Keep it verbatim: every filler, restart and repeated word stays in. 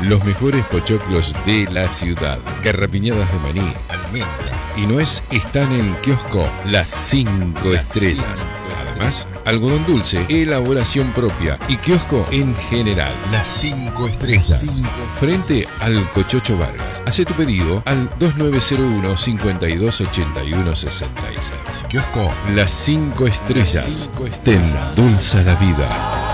Los mejores pochoclos de la ciudad. Garrapiñadas de maní, almendra y nuez están en Kiosco Las Cinco Estrellas. Además, algodón dulce, elaboración propia y kiosco en general. Las Cinco Estrellas. Frente al Cochocho Vargas. Hacé tu pedido al dos nueve cero uno, cinco dos ocho uno seis seis. Kiosco Las Cinco Estrellas. Te endulza la vida.